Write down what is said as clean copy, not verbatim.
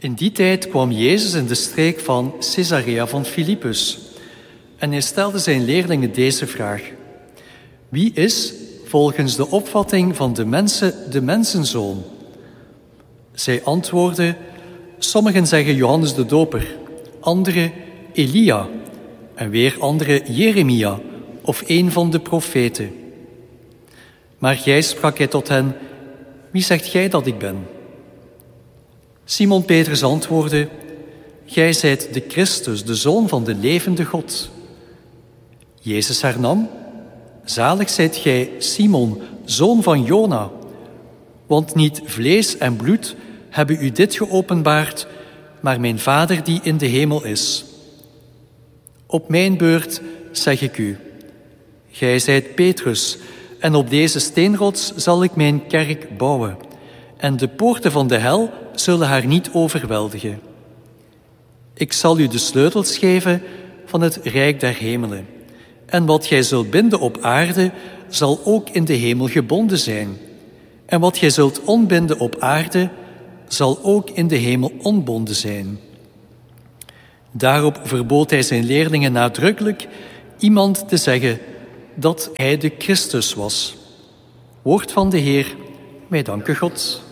In die tijd kwam Jezus in de streek van Caesarea van Filippus en hij stelde zijn leerlingen deze vraag. Wie is, volgens de opvatting van de mensen, de mensenzoon? Zij antwoordden, sommigen zeggen Johannes de Doper, anderen Elia en weer anderen Jeremia of een van de profeten. Maar jij, sprak hij tot hen, wie zegt gij dat ik ben? Simon Petrus antwoordde, gij zijt de Christus, de Zoon van de levende God. Jezus hernam, zalig zijt gij, Simon, zoon van Jona, want niet vlees en bloed hebben u dit geopenbaard, maar mijn Vader die in de hemel is. Op mijn beurt zeg ik u, gij zijt Petrus, en op deze steenrots zal ik mijn kerk bouwen, en de poorten van de hel zullen haar niet overweldigen. Ik zal u de sleutels geven van het rijk der hemelen. En wat gij zult binden op aarde, zal ook in de hemel gebonden zijn. En wat gij zult ontbinden op aarde, zal ook in de hemel ontbonden zijn. Daarop verbood hij zijn leerlingen nadrukkelijk iemand te zeggen dat hij de Christus was. Woord van de Heer, wij danken God.